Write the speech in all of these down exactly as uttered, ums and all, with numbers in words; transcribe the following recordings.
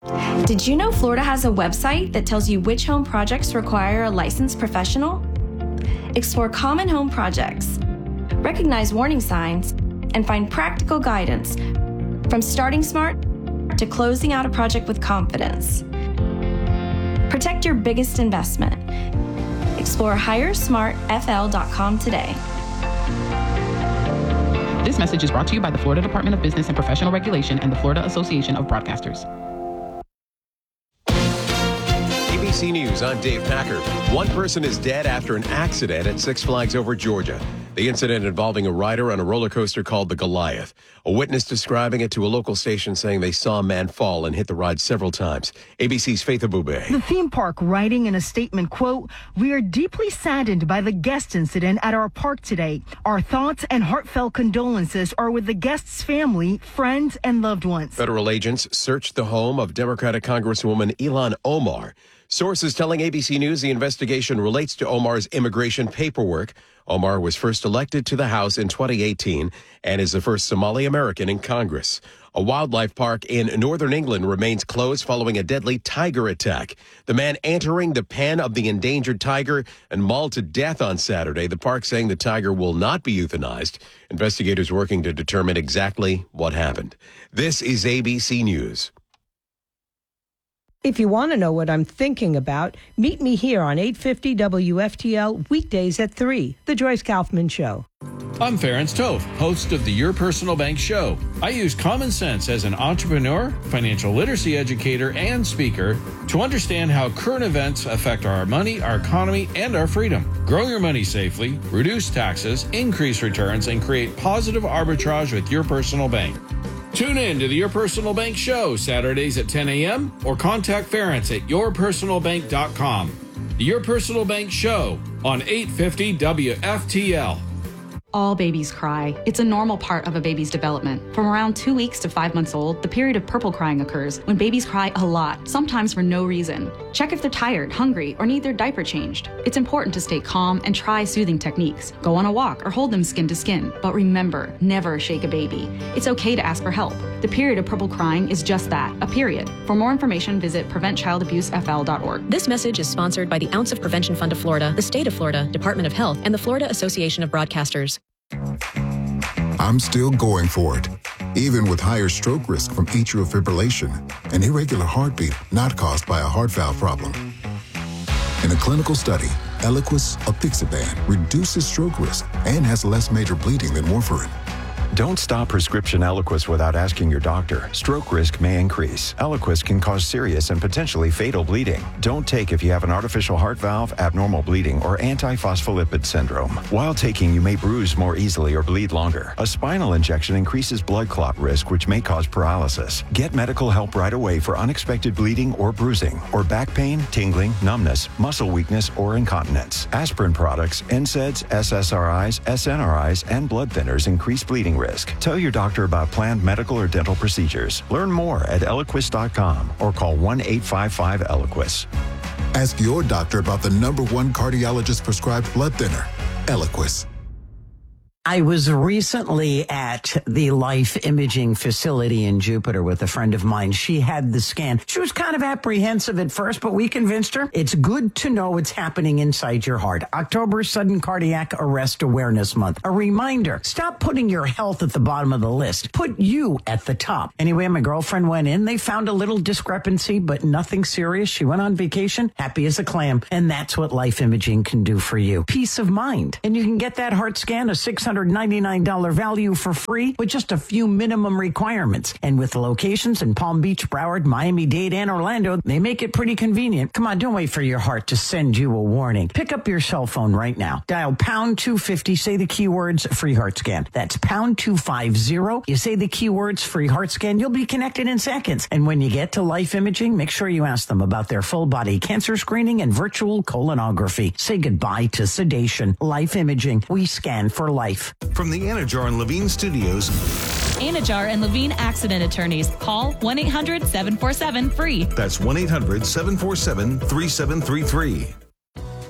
Did you know Florida has a website that tells you which home projects require a licensed professional? Explore common home projects, recognize warning signs, and find practical guidance from starting smart to closing out a project with confidence. Protect your biggest investment. Explore hire smart f l dot com today. This message is brought to you by the Florida Department of Business and Professional Regulation and the Florida Association of Broadcasters. A B C News, I'm Dave Packer. One person is dead after an accident at Six Flags Over Georgia. The incident involving a rider on a roller coaster called the Goliath. A witness describing it to a local station saying they saw a man fall and hit the ride several times. A B C's Faith Abube. The theme park writing in a statement, quote, "We are deeply saddened by the guest incident at our park today. Our thoughts and heartfelt condolences are with the guest's family, friends, and loved ones." Federal agents searched the home of Democratic Congresswoman Ilhan Omar. Sources telling A B C News the investigation relates to Omar's immigration paperwork. Omar was first elected to the House in twenty eighteen and is the first Somali American in Congress. A wildlife park in northern England remains closed following a deadly tiger attack. The man entering the pen of the endangered tiger and mauled to death on Saturday. The park saying the tiger will not be euthanized. Investigators working to determine exactly what happened. This is A B C News. If you want to know what I'm thinking about, meet me here on eight fifty W F T L weekdays at three, The Joyce Kaufman Show. I'm Ferenc Toth, host of the Your Personal Bank Show. I use common sense as an entrepreneur, financial literacy educator, and speaker to understand how current events affect our money, our economy, and our freedom. Grow your money safely, reduce taxes, increase returns, and create positive arbitrage with Your Personal Bank. Tune in to the Your Personal Bank Show Saturdays at ten a.m. or contact Ferenc at your personal bank dot com. The Your Personal Bank Show on eight fifty W F T L. All babies cry. It's a normal part of a baby's development. From around two weeks to five months old, the period of purple crying occurs when babies cry a lot, sometimes for no reason. Check if they're tired, hungry, or need their diaper changed. It's important to stay calm and try soothing techniques. Go on a walk or hold them skin to skin. But remember, never shake a baby. It's okay to ask for help. The period of purple crying is just that, a period. For more information, visit prevent child abuse f l dot org. This message is sponsored by the Ounce of Prevention Fund of Florida, the State of Florida, Department of Health, and the Florida Association of Broadcasters. I'm still going for it, even with higher stroke risk from atrial fibrillation, an irregular heartbeat not caused by a heart valve problem. In a clinical study, Eliquis apixaban reduces stroke risk and has less major bleeding than warfarin. Don't stop prescription Eliquis without asking your doctor. Stroke risk may increase. Eliquis can cause serious and potentially fatal bleeding. Don't take if you have an artificial heart valve, abnormal bleeding, or antiphospholipid syndrome. While taking, you may bruise more easily or bleed longer. A spinal injection increases blood clot risk, which may cause paralysis. Get medical help right away for unexpected bleeding or bruising, or back pain, tingling, numbness, muscle weakness, or incontinence. Aspirin products, N SAIDs, S S R Is, S N R Is, and blood thinners increase bleeding risk. Tell your doctor about planned medical or dental procedures. Learn more at Eliquis dot com or call one eight five five Eliquis. Ask your doctor about the number one cardiologist prescribed blood thinner, Eliquis. I was recently at the Life Imaging facility in Jupiter with a friend of mine. She had the scan. She was kind of apprehensive at first, but we convinced her it's good to know what's happening inside your heart. October, Sudden Cardiac Arrest Awareness Month. A reminder, stop putting your health at the bottom of the list. Put you at the top. Anyway, my girlfriend went in. They found a little discrepancy, but nothing serious. She went on vacation, happy as a clam. And that's what Life Imaging can do for you. Peace of mind. And you can get that heart scan, a six hundred ninety-nine dollars value for free with just a few minimum requirements. And with locations in Palm Beach, Broward, Miami-Dade, and Orlando, they make it pretty convenient. Come on, don't wait for your heart to send you a warning. Pick up your cell phone right now. Dial pound two fifty, say the keywords free heart scan. That's pound two fifty. You say the keywords free heart scan, you'll be connected in seconds. And when you get to Life Imaging, make sure you ask them about their full body cancer screening and virtual colonography. Say goodbye to sedation. Life Imaging. We scan for life. From the Anajar and Levine Studios. Anajar and Levine Accident Attorneys. Call one eight hundred seven four seven free. That's one eight hundred seven four seven three seven three three.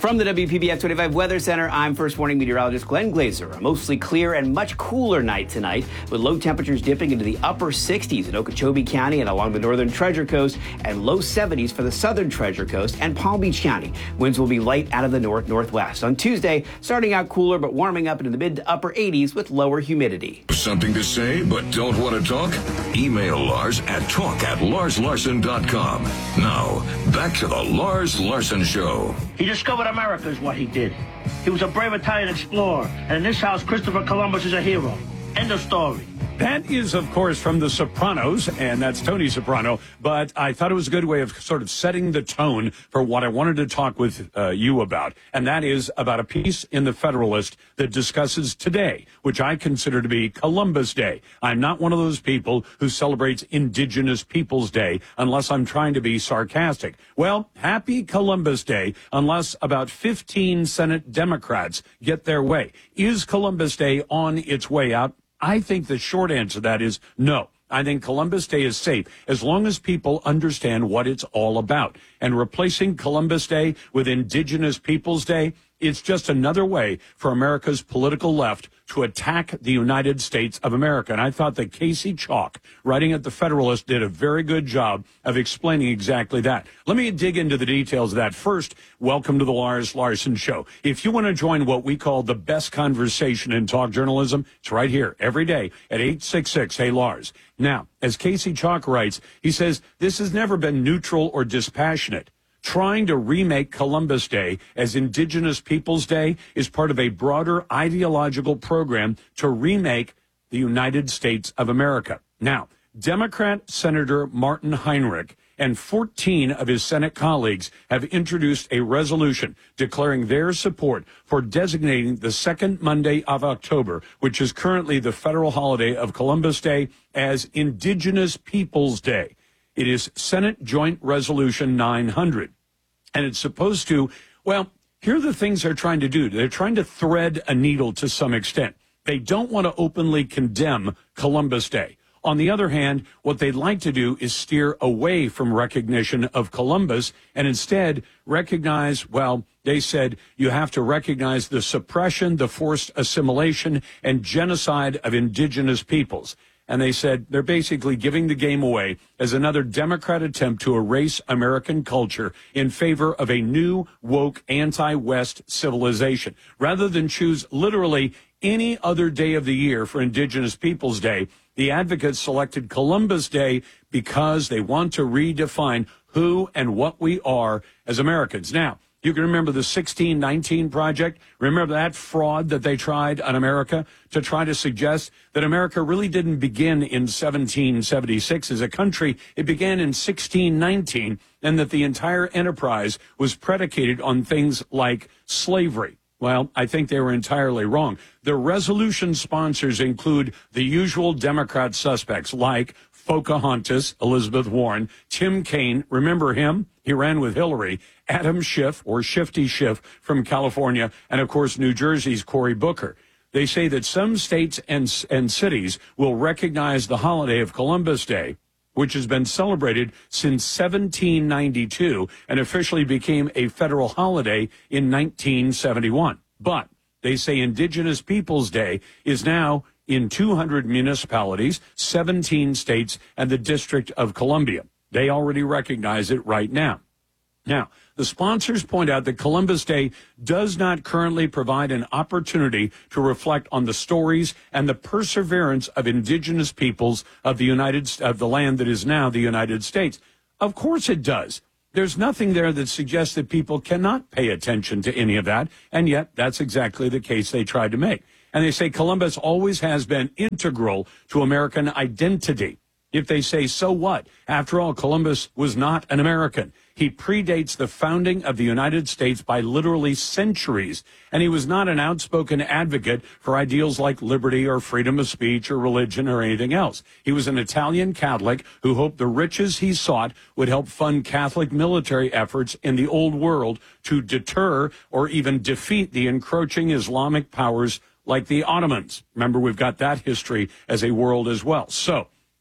From the W P B F twenty-five Weather Center, I'm First Warning Meteorologist Glenn Glazer. A mostly clear and much cooler night tonight, with low temperatures dipping into the upper sixties in Okeechobee County and along the northern Treasure Coast, and low seventies for the southern Treasure Coast and Palm Beach County. Winds will be light out of the north-northwest. On Tuesday, starting out cooler but warming up into the mid to upper eighties with lower humidity. Something to say but don't want to talk? Email Lars at talk at lars larson dot com. Now, back to the Lars Larson Show. He discovered America is what he did. He was a brave Italian explorer, and in this house, Christopher Columbus is a hero. End of story. That is, of course, from The Sopranos, and that's Tony Soprano. But I thought it was a good way of sort of setting the tone for what I wanted to talk with uh, you about. And that is about a piece in The Federalist that discusses today, which I consider to be Columbus Day. I'm not one of those people who celebrates Indigenous Peoples Day unless I'm trying to be sarcastic. Well, happy Columbus Day, unless about fifteen Senate Democrats get their way. Is Columbus Day on its way out? I think the short answer to that is no. I think Columbus Day is safe as long as people understand what it's all about. And replacing Columbus Day with Indigenous Peoples Day, it's just another way for America's political left to attack the United States of America. And I thought that Casey Chalk, writing at The Federalist, did a very good job of explaining exactly that. Let me dig into the details of that. First, welcome to the Lars Larson Show. If you want to join what we call the best conversation in talk journalism, it's right here every day at eight six six, hey Lars. Now, as Casey Chalk writes, he says, this has never been neutral or dispassionate. Trying to remake Columbus Day as Indigenous Peoples Day is part of a broader ideological program to remake the United States of America. Now, Democrat Senator Martin Heinrich and fourteen of his Senate colleagues have introduced a resolution declaring their support for designating the second Monday of October, which is currently the federal holiday of Columbus Day, as Indigenous Peoples Day. It is Senate Joint Resolution nine hundred. And it's supposed to, well, here are the things they're trying to do. They're trying to thread a needle to some extent. They don't want to openly condemn Columbus Day. On the other hand, what they'd like to do is steer away from recognition of Columbus and instead recognize, well, they said you have to recognize the suppression, the forced assimilation, and genocide of indigenous peoples. And they said they're basically giving the game away as another Democrat attempt to erase American culture in favor of a new, woke, anti-West civilization. Rather than choose literally any other day of the year for Indigenous Peoples Day, the advocates selected Columbus Day because they want to redefine who and what we are as Americans. Now, you can remember the sixteen nineteen Project. Remember that fraud that they tried on America to try to suggest that America really didn't begin in seventeen seventy-six as a country. It began in sixteen nineteen, and that the entire enterprise was predicated on things like slavery. Well, I think they were entirely wrong. The resolution sponsors include the usual Democrat suspects like Pocahontas, Elizabeth Warren, Tim Kaine, remember him? He ran with Hillary, Adam Schiff, or Shifty Schiff from California, and, of course, New Jersey's Cory Booker. They say that some states and, and cities will recognize the holiday of Columbus Day, which has been celebrated since seventeen ninety-two and officially became a federal holiday in nineteen seventy-one. But they say Indigenous Peoples Day is now in two hundred municipalities, seventeen states, and the District of Columbia. They already recognize it right now. Now, the sponsors point out that Columbus Day does not currently provide an opportunity to reflect on the stories and the perseverance of indigenous peoples of the United of the land that is now the United States. Of course it does. There's nothing there that suggests that people cannot pay attention to any of that, and yet that's exactly the case they tried to make. And they say Columbus always has been integral to American identity. If they say, so what? After all, Columbus was not an American. He predates the founding of the United States by literally centuries, and he was not an outspoken advocate for ideals like liberty or freedom of speech or religion or anything else. He was an Italian Catholic who hoped the riches he sought would help fund Catholic military efforts in the Old World to deter or even defeat the encroaching Islamic powers like the Ottomans. Remember, we've got that history as a world as well. So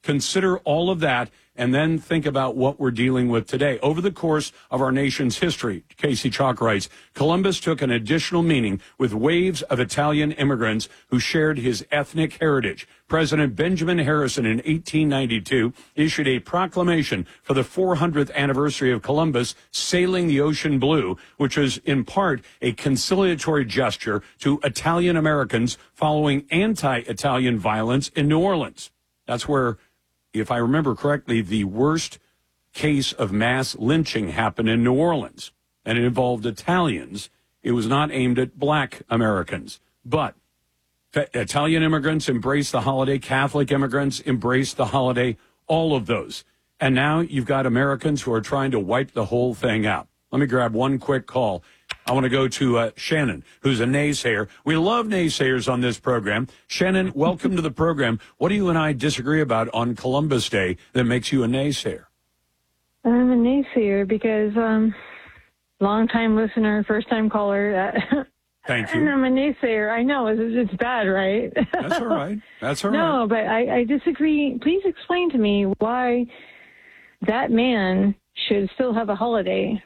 Consider all of that, and then think about what we're dealing with today. Over the course of our nation's history, Casey Chalk writes, Columbus took an additional meaning with waves of Italian immigrants who shared his ethnic heritage. President Benjamin Harrison in eighteen ninety-two issued a proclamation for the four hundredth anniversary of Columbus sailing the ocean blue, which was in part a conciliatory gesture to Italian Americans following anti-Italian violence in New Orleans. That's where, if I remember correctly, the worst case of mass lynching happened in New Orleans, and it involved Italians. It was not aimed at black Americans. But Italian immigrants embraced the holiday. Catholic immigrants embraced the holiday, all of those. And now you've got Americans who are trying to wipe the whole thing out. Let me grab one quick call. I want to go to uh, Shannon, who's a naysayer. We love naysayers on this program. Shannon, welcome to the program. What do you and I disagree about on Columbus Day that makes you a naysayer? I'm a naysayer because um, long-time listener, first-time caller. Uh, Thank you. And I'm a naysayer. I know it's, it's bad, right? That's all right. That's all right. No, but I, I disagree. Please explain to me why that man should still have a holiday.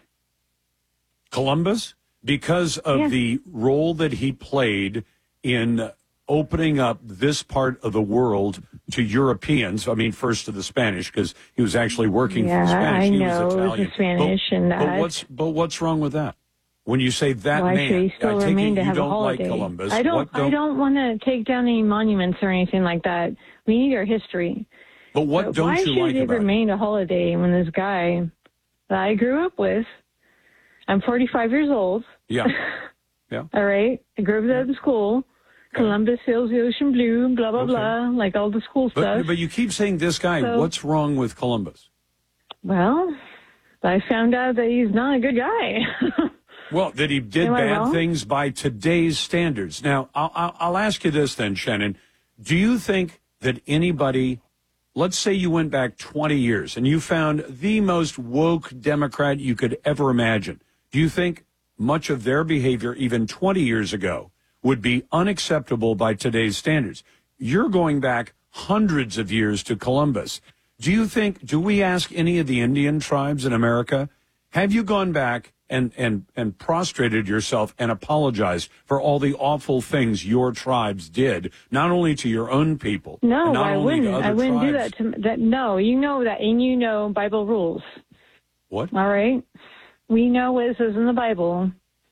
Columbus? Because of Yeah. the role that he played in opening up this part of the world to Europeans. I mean, first to the Spanish, because he was actually working Yeah, for the Spanish. I he know, was it was the Italian. Spanish but, and but that. what's but what's wrong with that? When you say that Why man, should he still I take remain it to you have a don't like holiday? Columbus. I don't. What I don't want to take down any monuments or anything like that. We need our history. But what But don't why you should like it about it? remain a holiday when this guy that I grew up with? I'm forty-five years old. Yeah. Yeah. All right. I grew up out of school. Columbus sails the ocean blue. Blah blah Okay. blah. Like all the school But, stuff. but you keep saying this guy. So- What's wrong with Columbus? Well, I found out that he's not a good guy. Well, that he did Am I bad wrong? things by today's standards. Now, I'll, I'll, I'll ask you this then, Shannon. Do you think that anybody, let's say you went back twenty years and you found the most woke Democrat you could ever imagine, do you think much of their behavior even twenty years ago would be unacceptable by today's standards? You're going back hundreds of years to Columbus. Do you think, do we ask any of the Indian tribes in America, have you gone back and, and, and prostrated yourself and apologized for all the awful things your tribes did, not only to your own people, No, and not I only to wouldn't. other I wouldn't do tribes? that to that. No, you know that, and you know Bible rules. What? All right. We know what it says in the Bible.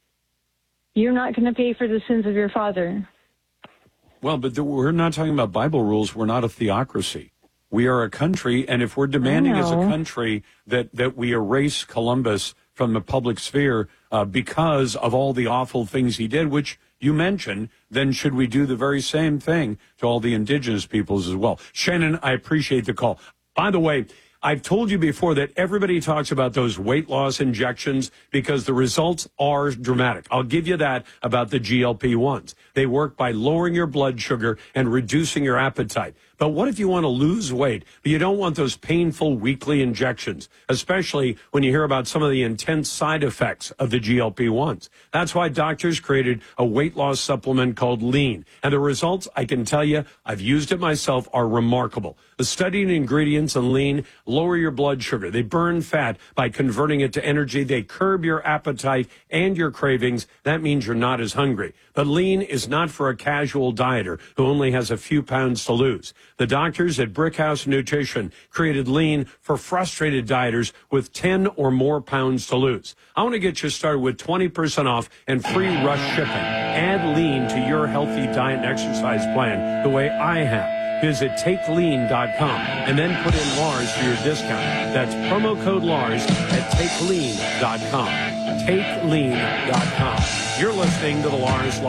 You're not going to pay for the sins of your father. Well, but the, we're not talking about Bible rules. We're not a theocracy. We are a country, and if we're demanding as a know. country that, that we erase Columbus from the public sphere uh, because of all the awful things he did, which you mentioned, then should we do the very same thing to all the indigenous peoples as well? Shannon, I appreciate the call. By the way, I've told you before that everybody talks about those weight loss injections because the results are dramatic. I'll give you that about the G L P ones. They work by lowering your blood sugar and reducing your appetite. But what if you want to lose weight, but you don't want those painful weekly injections, especially when you hear about some of the intense side effects of the G L P ones? That's why doctors created a weight loss supplement called Lean. And the results, I can tell you, I've used it myself, are remarkable. The studied ingredients in Lean lower your blood sugar. They burn fat by converting it to energy. They curb your appetite and your cravings. That means you're not as hungry. But Lean is not for a casual dieter who only has a few pounds to lose. The doctors at Brickhouse Nutrition created Lean for frustrated dieters with ten or more pounds to lose. I want to get you started with twenty percent off and free rush shipping. Add Lean to your healthy diet and exercise plan the way I have. Visit take lean dot com and then put in Lars for your discount. That's promo code Lars at take lean dot com. take lean dot com. You're listening to the Lars